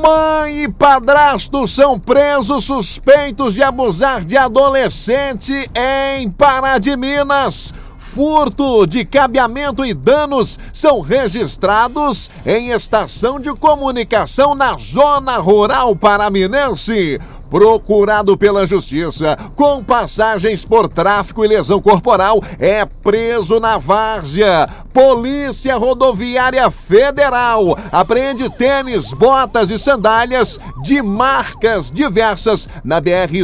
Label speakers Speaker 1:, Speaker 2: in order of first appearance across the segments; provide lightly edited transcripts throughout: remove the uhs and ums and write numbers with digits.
Speaker 1: Mãe e padrasto são presos suspeitos de abusar de adolescente em Pará de Minas. Furto de cabeamento e danos são registrados em estação de comunicação na zona rural paraminense. Procurado pela justiça com passagens por tráfico e lesão corporal, é preso na várzea. Polícia Rodoviária Federal apreende tênis, botas e sandálias de marcas diversas na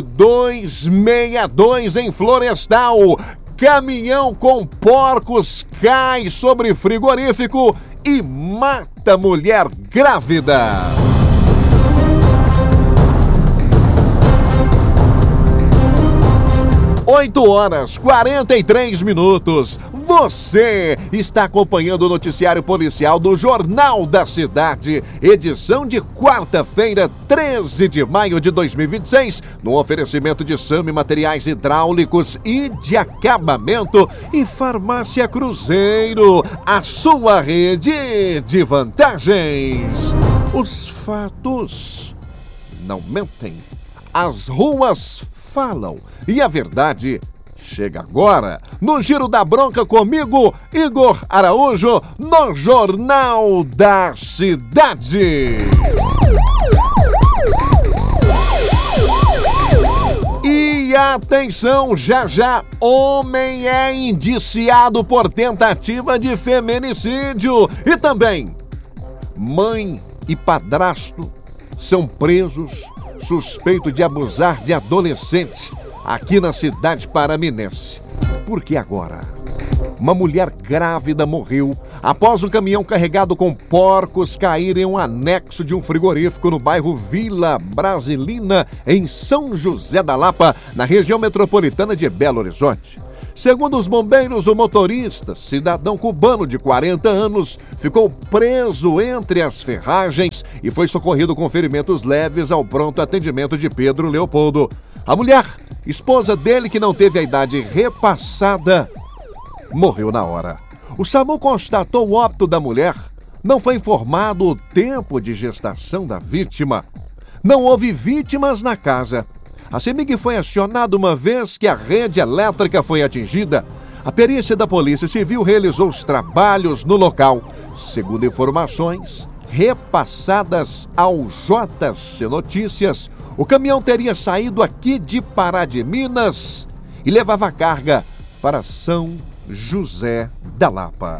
Speaker 1: BR-262 em Florestal. Caminhão com porcos cai sobre frigorífico e mata mulher grávida. 8h43. Você está acompanhando o noticiário policial do Jornal da Cidade, edição de quarta-feira, 13 de maio de 2026, no oferecimento de Sami Materiais Hidráulicos e de Acabamento e Farmácia Cruzeiro, a sua rede de vantagens. Os fatos não mentem, as ruas falam e a verdade chega agora no Giro da Bronca comigo, Igor Araújo, no Jornal da Cidade. E atenção, já, homem é indiciado por tentativa de feminicídio e também mãe e padrasto são presos suspeito de abusar de adolescente aqui na cidade paraminense. Por que agora? Uma mulher grávida morreu após um caminhão carregado com porcos cair em um anexo de um frigorífico no bairro Vila Brasilina, em São José da Lapa, na região metropolitana de Belo Horizonte. Segundo os bombeiros, o motorista, cidadão cubano de 40 anos, ficou preso entre as ferragens e foi socorrido com ferimentos leves ao pronto atendimento de Pedro Leopoldo. A mulher, esposa dele, que não teve a idade repassada, morreu na hora. O SAMU constatou o óbito da mulher. Não foi informado o tempo de gestação da vítima. Não houve vítimas na casa. A CEMIG foi acionada uma vez que a rede elétrica foi atingida. A perícia da Polícia Civil realizou os trabalhos no local. Segundo informações repassadas ao JC Notícias, o caminhão teria saído aqui de Pará de Minas e levava carga para São José da Lapa.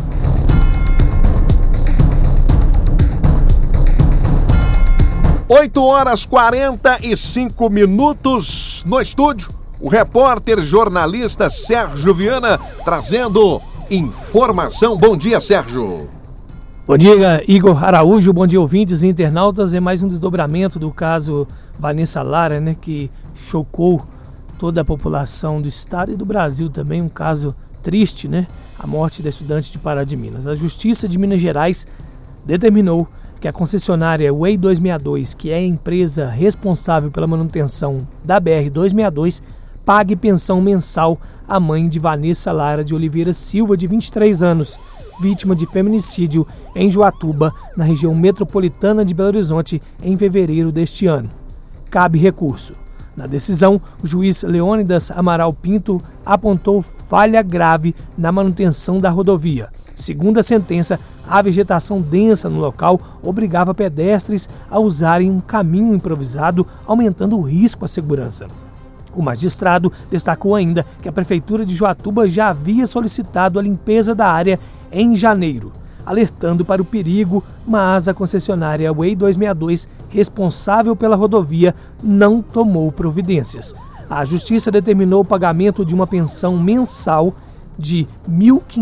Speaker 1: Oito horas 45 no estúdio. O repórter jornalista Sérgio Viana trazendo informação. Bom dia, Sérgio.
Speaker 2: Bom dia, Igor Araújo. Bom dia, ouvintes e internautas. É mais um desdobramento do caso Vanessa Lara, que chocou toda a população do estado e do Brasil também. Um caso triste, a morte da estudante de Pará de Minas. A Justiça de Minas Gerais determinou que a concessionária Way 262, que é a empresa responsável pela manutenção da BR-262, pague pensão mensal à mãe de Vanessa Lara de Oliveira Silva, de 23 anos, vítima de feminicídio em Joatuba, na região metropolitana de Belo Horizonte, em fevereiro deste ano. Cabe recurso. Na decisão, o juiz Leônidas Amaral Pinto apontou falha grave na manutenção da rodovia. Segundo a sentença, a vegetação densa no local obrigava pedestres a usarem um caminho improvisado, aumentando o risco à segurança. O magistrado destacou ainda que a Prefeitura de Joatuba já havia solicitado a limpeza da área em janeiro, alertando para o perigo, mas a concessionária Way 262, responsável pela rodovia, não tomou providências. A Justiça determinou o pagamento de uma pensão mensal de R$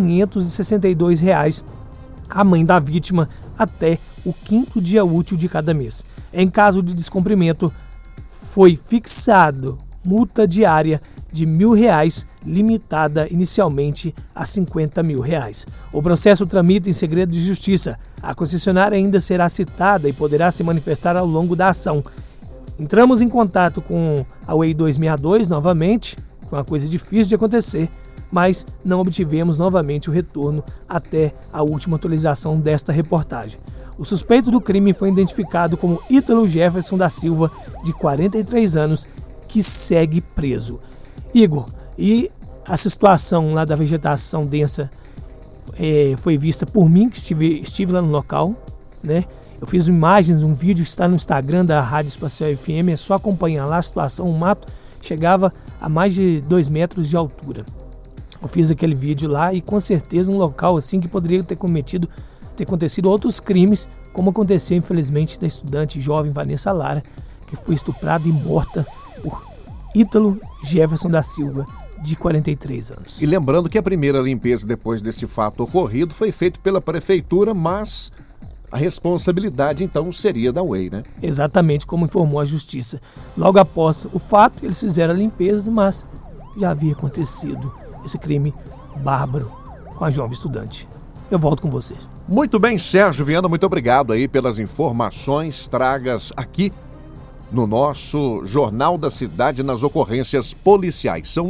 Speaker 2: 1.562 à mãe da vítima até o 5º dia útil de cada mês. Em caso de descumprimento, foi fixado multa diária de R$ 1.000, limitada inicialmente a R$ 50.000. O processo tramita em segredo de justiça. A concessionária ainda será citada e poderá se manifestar ao longo da ação. Entramos em contato com a Way 262 novamente, uma coisa difícil de acontecer, mas não obtivemos novamente o retorno até a última atualização desta reportagem. O suspeito do crime foi identificado como Ítalo Jefferson da Silva, de 43 anos, que segue preso. Igor, e essa situação lá da vegetação densa foi vista por mim, que estive lá no local, né? Eu fiz imagens, um vídeo que está no Instagram da Rádio Espacial FM, é só acompanhar lá a situação. O mato chegava a mais de 2 metros de altura. Eu fiz aquele vídeo lá e com certeza um local assim que poderia ter acontecido outros crimes, como aconteceu infelizmente da estudante jovem Vanessa Lara, que foi estuprada e morta por Ítalo Jefferson da Silva, de 43 anos.
Speaker 1: E lembrando que a primeira limpeza depois desse fato ocorrido foi feita pela prefeitura, mas a responsabilidade então seria da UEI, né?
Speaker 2: Exatamente como informou a justiça. Logo após o fato, eles fizeram a limpeza, mas já havia acontecido esse crime bárbaro com a jovem estudante. Eu volto com você.
Speaker 1: Muito bem, Sérgio Viana, muito obrigado aí pelas informações tragas aqui no nosso Jornal da Cidade nas ocorrências policiais. São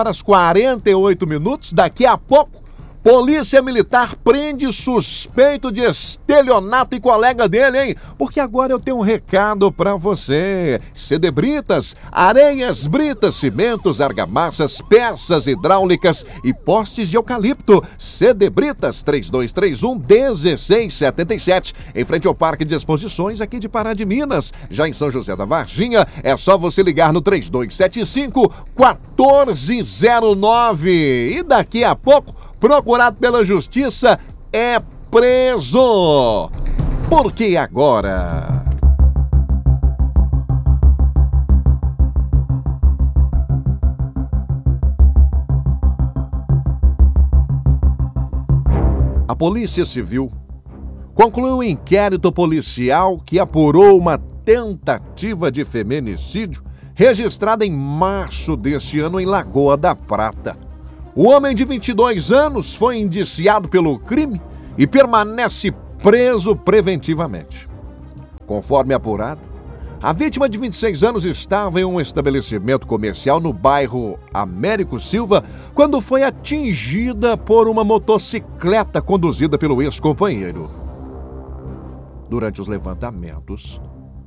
Speaker 1: 8h48. Daqui a pouco, Polícia Militar prende suspeito de estelionato e colega dele, hein? Porque agora eu tenho um recado pra você. Cedebritas, areias britas, cimentos, argamassas, peças hidráulicas e postes de eucalipto. Cedebritas 3231-1677, em frente ao Parque de Exposições aqui de Pará de Minas. Já em São José da Varginha, é só você ligar no 3275-1409. E daqui a pouco, procurado pela justiça, é preso. Porque agora... A Polícia Civil concluiu um inquérito policial que apurou uma tentativa de feminicídio registrada em março deste ano em Lagoa da Prata. O homem de 22 anos foi indiciado pelo crime e permanece preso preventivamente. Conforme apurado, a vítima de 26 anos estava em um estabelecimento comercial no bairro Américo Silva quando foi atingida por uma motocicleta conduzida pelo ex-companheiro. Durante os levantamentos,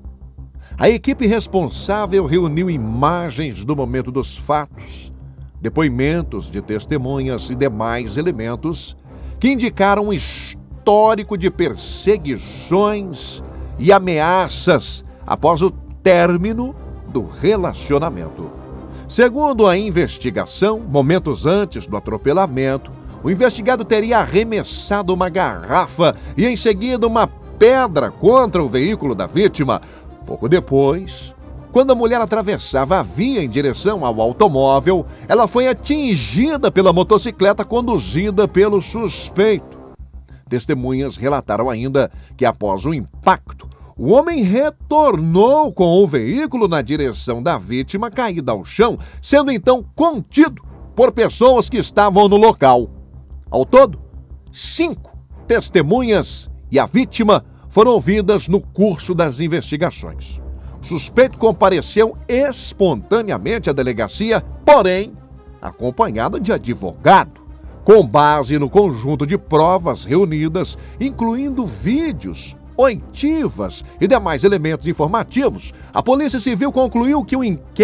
Speaker 1: a equipe responsável reuniu imagens do momento dos fatos, depoimentos de testemunhas e demais elementos que indicaram um histórico de perseguições e ameaças após o término do relacionamento. Segundo a investigação, momentos antes do atropelamento, o investigado teria arremessado uma garrafa e em seguida uma pedra contra o veículo da vítima. Pouco depois, quando a mulher atravessava a via em direção ao automóvel, ela foi atingida pela motocicleta conduzida pelo suspeito. Testemunhas relataram ainda que após o impacto, o homem retornou com o veículo na direção da vítima caída ao chão, sendo então contido por pessoas que estavam no local. Ao todo, 5 testemunhas e a vítima foram ouvidas no curso das investigações. O suspeito compareceu espontaneamente à delegacia, porém, acompanhado de advogado. Com base no conjunto de provas reunidas, incluindo vídeos, oitivas e demais elementos informativos, a Polícia Civil concluiu que o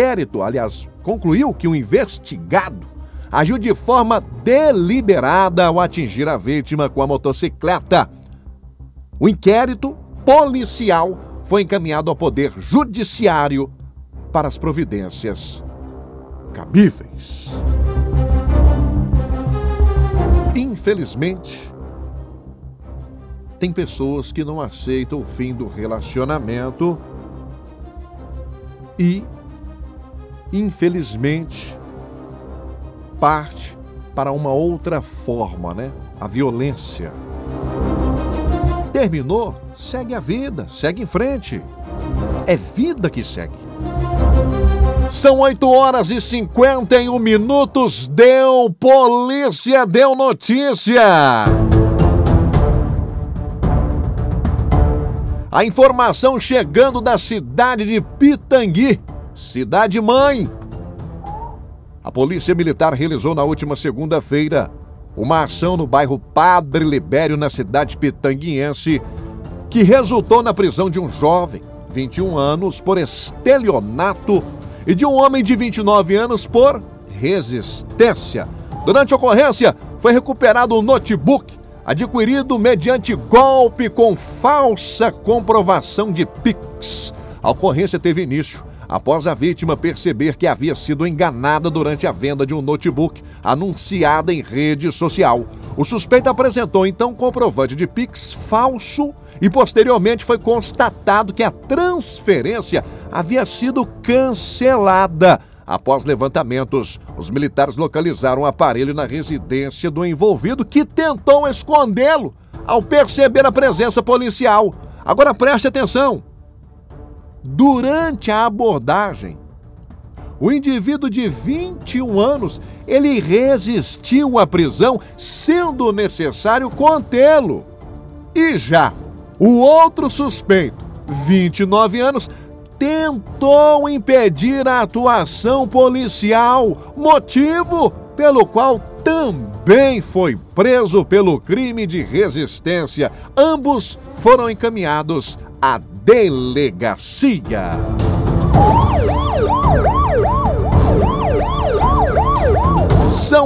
Speaker 1: investigado agiu de forma deliberada ao atingir a vítima com a motocicleta. O inquérito policial foi encaminhado ao Poder Judiciário para as providências cabíveis. Infelizmente, tem pessoas que não aceitam o fim do relacionamento e, infelizmente, parte para uma outra forma, né? A violência. Terminou, segue a vida, segue em frente. É vida que segue. São 8h51. Deu polícia, deu notícia. A informação chegando da cidade de Pitangui, cidade mãe. A Polícia Militar realizou na última segunda-feira uma ação no bairro Padre Libério, na cidade pitanguiense, que resultou na prisão de um jovem, 21 anos, por estelionato e de um homem de 29 anos por resistência. Durante a ocorrência, foi recuperado um notebook adquirido mediante golpe com falsa comprovação de Pix. A ocorrência teve início após a vítima perceber que havia sido enganada durante a venda de um notebook anunciada em rede social. O suspeito apresentou então comprovante de Pix falso e posteriormente foi constatado que a transferência havia sido cancelada. Após levantamentos, os militares localizaram o aparelho na residência do envolvido, que tentou escondê-lo ao perceber a presença policial. Agora preste atenção. Durante a abordagem, o indivíduo de 21 anos, ele resistiu à prisão, sendo necessário contê-lo. E já o outro suspeito, 29 anos, tentou impedir a atuação policial, motivo pelo qual também foi preso pelo crime de resistência. Ambos foram encaminhados à delegacia. São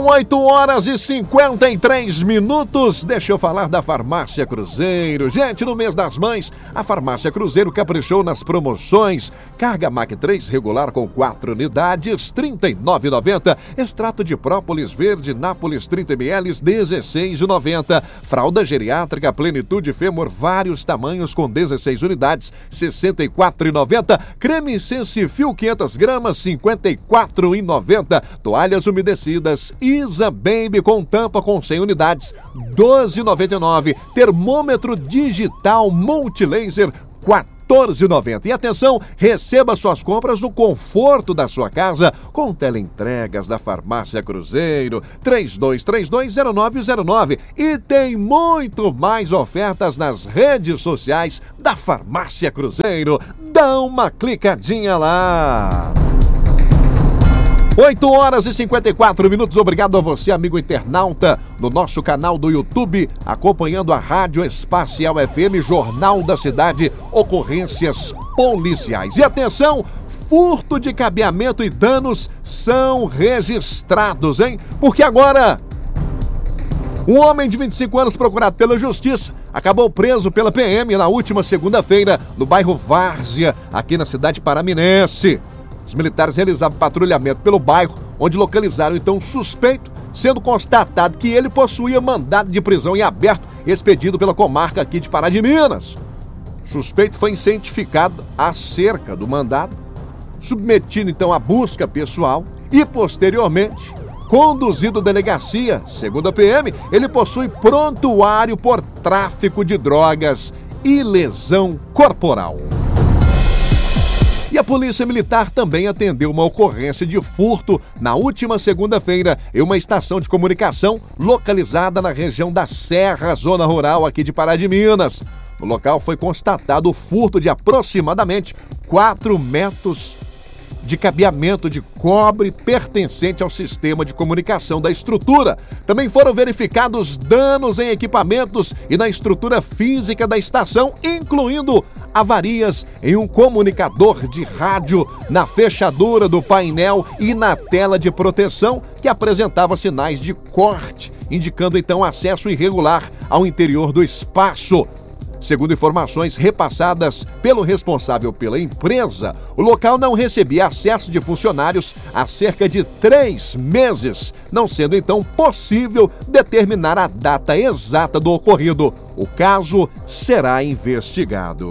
Speaker 1: 8h53. Deixa eu falar da Farmácia Cruzeiro. Gente, no mês das mães, a Farmácia Cruzeiro caprichou nas promoções. Carga Mac 3 regular com 4 unidades, R$ 39,90. Extrato de própolis verde Nápoles 30 ml, R$ 16,90. Fralda geriátrica Plenitude Fêmur, vários tamanhos com 16 unidades, R$ 64,90. Creme Sensifil 500 gramas, R$ 54,90. Toalhas umedecidas Isa Baby com tampa com 100 unidades, R$ 12,99. Termômetro digital multilaser, R$ 14,90. E atenção, receba suas compras no conforto da sua casa com teleentregas da Farmácia Cruzeiro, 32320909. E tem muito mais ofertas nas redes sociais da Farmácia Cruzeiro. Dá uma clicadinha lá. 8h54. Obrigado a você, amigo internauta, no nosso canal do YouTube, acompanhando a Rádio Espacial FM, Jornal da Cidade, ocorrências policiais. E atenção, furto de cabeamento e danos são registrados, hein? Porque agora, um homem de 25 anos procurado pela Justiça acabou preso pela PM na última segunda-feira, no bairro Várzea, aqui na cidade paraminense. Os militares realizavam patrulhamento pelo bairro, onde localizaram então um suspeito, sendo constatado que ele possuía mandado de prisão em aberto, expedido pela comarca aqui de Pará de Minas. O suspeito foi cientificado acerca do mandado, submetido então à busca pessoal e, posteriormente, conduzido à delegacia. Segundo a PM, ele possui prontuário por tráfico de drogas e lesão corporal. E a Polícia Militar também atendeu uma ocorrência de furto na última segunda-feira em uma estação de comunicação localizada na região da Serra, zona rural aqui de Pará de Minas. No local foi constatado o furto de aproximadamente 4 metros de cabeamento de cobre pertencente ao sistema de comunicação da estrutura. Também foram verificados danos em equipamentos e na estrutura física da estação, incluindo avarias em um comunicador de rádio, na fechadura do painel e na tela de proteção, que apresentava sinais de corte, indicando então acesso irregular ao interior do espaço. Segundo informações repassadas pelo responsável pela empresa, o local não recebia acesso de funcionários há cerca de 3 meses, não sendo então possível determinar a data exata do ocorrido. O caso será investigado.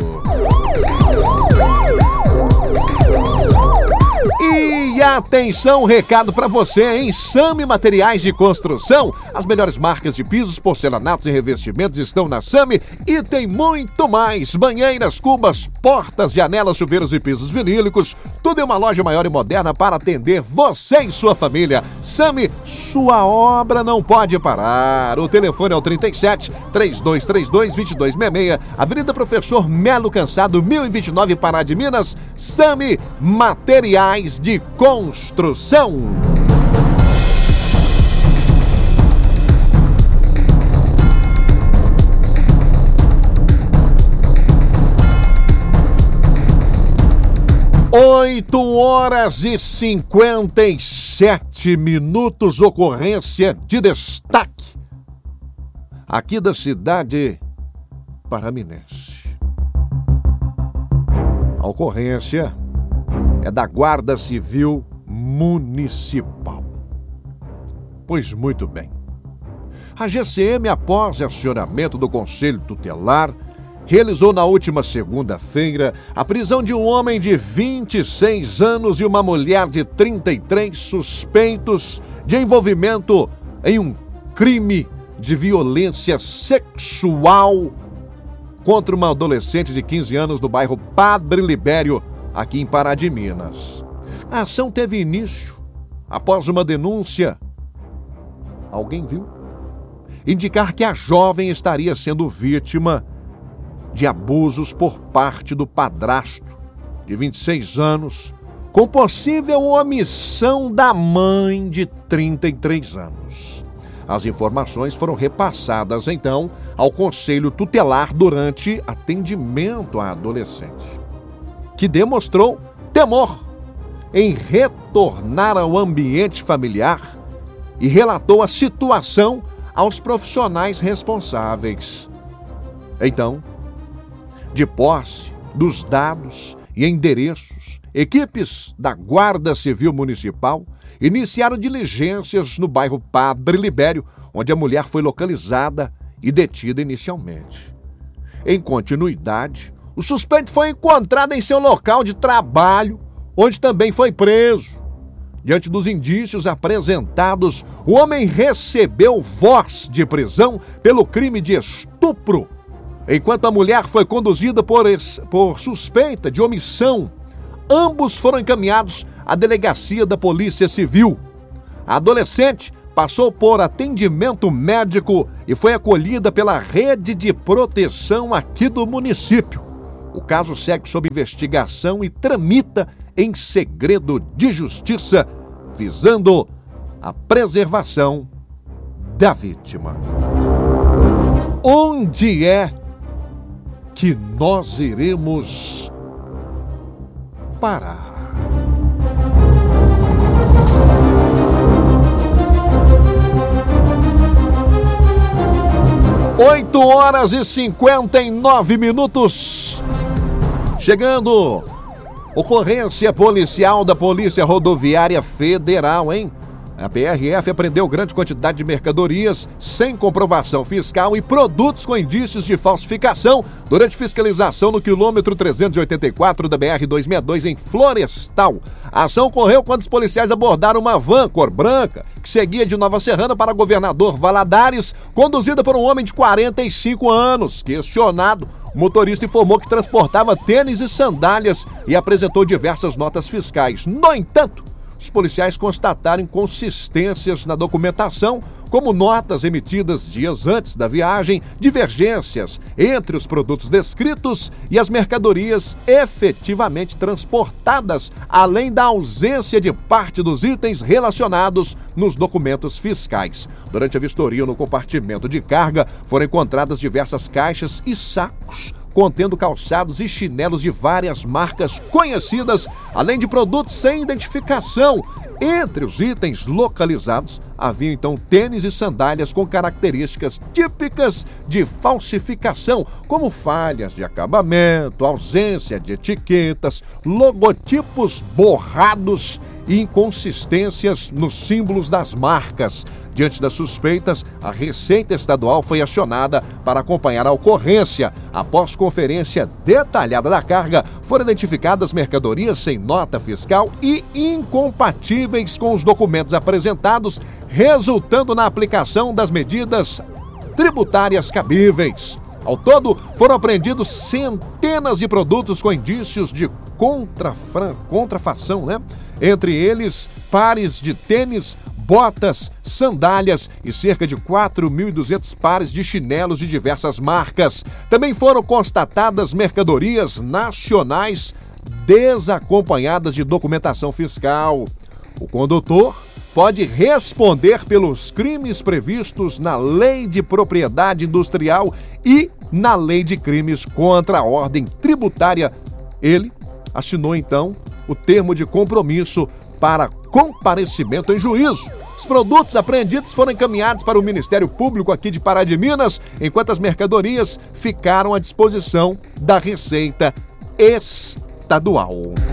Speaker 1: E atenção, recado para você, hein? Sami Materiais de Construção. As melhores marcas de pisos, porcelanatos e revestimentos estão na Sami e tem muito mais. Banheiras, cubas, portas, janelas, chuveiros e pisos vinílicos. Tudo em uma loja maior e moderna para atender você e sua família. Sami, sua obra não pode parar. O telefone é o 37-3232-2266. Avenida Professor Melo Cansado, 1029, Pará de Minas. Sami Materiais de Construção. 8h57, ocorrência de destaque aqui da cidade paraminense. A ocorrência é da Guarda Civil Municipal. Pois muito bem. A GCM, após acionamento do Conselho Tutelar, realizou na última segunda-feira a prisão de um homem de 26 anos e uma mulher de 33 suspeitos de envolvimento em um crime de violência sexual contra uma adolescente de 15 anos do bairro Padre Libério, aqui em Pará de Minas. A ação teve início após uma denúncia. Alguém viu? Indicar que a jovem estaria sendo vítima de abusos por parte do padrasto, de 26 anos, com possível omissão da mãe de 33 anos. As informações foram repassadas, então, ao Conselho Tutelar durante atendimento à adolescente, que demonstrou temor em retornar ao ambiente familiar e relatou a situação aos profissionais responsáveis. Então, de posse dos dados e endereços, equipes da Guarda Civil Municipal iniciaram diligências no bairro Padre Libério, onde a mulher foi localizada e detida inicialmente. Em continuidade, o suspeito foi encontrado em seu local de trabalho, onde também foi preso. Diante dos indícios apresentados, o homem recebeu voz de prisão pelo crime de estupro, enquanto a mulher foi conduzida por suspeita de omissão. Ambos foram encaminhados à delegacia da Polícia Civil. A adolescente passou por atendimento médico e foi acolhida pela rede de proteção aqui do município. O caso segue sob investigação e tramita em segredo de justiça, visando a preservação da vítima. Onde é que nós iremos parar? Oito horas e 59 minutos. Chegando, ocorrência policial da Polícia Rodoviária Federal, hein? A PRF apreendeu grande quantidade de mercadorias sem comprovação fiscal e produtos com indícios de falsificação durante fiscalização no quilômetro 384 da BR-262 em Florestal. A ação ocorreu quando os policiais abordaram uma van cor branca que seguia de Nova Serrana para Governador Valadares, conduzida por um homem de 45 anos. Questionado, o motorista informou que transportava tênis e sandálias e apresentou diversas notas fiscais. No entanto, os policiais constataram inconsistências na documentação, como notas emitidas dias antes da viagem, divergências entre os produtos descritos e as mercadorias efetivamente transportadas, além da ausência de parte dos itens relacionados nos documentos fiscais. Durante a vistoria no compartimento de carga, foram encontradas diversas caixas e sacos contendo calçados e chinelos de várias marcas conhecidas, além de produtos sem identificação. Entre os itens localizados, havia então tênis e sandálias com características típicas de falsificação, como falhas de acabamento, ausência de etiquetas, logotipos borrados e inconsistências nos símbolos das marcas. Diante das suspeitas, a Receita Estadual foi acionada para acompanhar a ocorrência. Após conferência detalhada da carga, foram identificadas mercadorias sem nota fiscal e incompatíveis com os documentos apresentados, resultando na aplicação das medidas tributárias cabíveis. Ao todo, foram apreendidos centenas de produtos com indícios de contrafação, Entre eles, pares de tênis, botas, sandálias e cerca de 4.200 pares de chinelos de diversas marcas. Também foram constatadas mercadorias nacionais desacompanhadas de documentação fiscal. O condutor pode responder pelos crimes previstos na Lei de Propriedade Industrial e na Lei de Crimes contra a Ordem Tributária. Ele assinou, então, o termo de compromisso para comparecimento em juízo. Os produtos apreendidos foram encaminhados para o Ministério Público aqui de Pará de Minas, enquanto as mercadorias ficaram à disposição da Receita Estadual.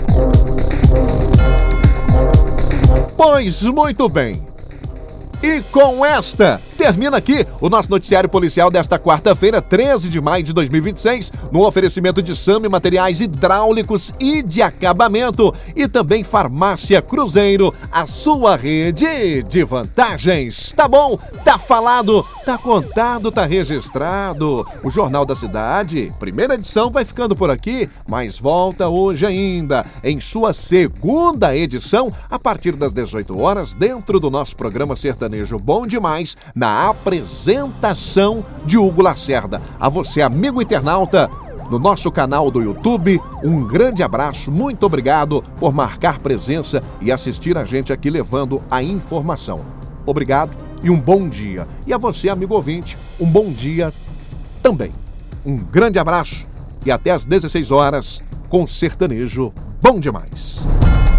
Speaker 1: Pois muito bem. E com esta, termina aqui o nosso noticiário policial desta quarta-feira, 13 de maio de 2026, no oferecimento de SAMI Materiais Hidráulicos e de Acabamento e também Farmácia Cruzeiro, a sua rede de vantagens. Tá bom? Tá falado, tá contado, tá registrado. O Jornal da Cidade, primeira edição, vai ficando por aqui, mas volta hoje ainda, em sua segunda edição, a partir das 18 horas, dentro do nosso programa Sertanejo Bom Demais, na apresentação de Hugo Lacerda. A você, amigo internauta, no nosso canal do YouTube, um grande abraço, muito obrigado por marcar presença e assistir a gente aqui levando a informação. Obrigado e um bom dia. E a você, amigo ouvinte, um bom dia também. Um grande abraço e até às 16 horas com Sertanejo Bom Demais.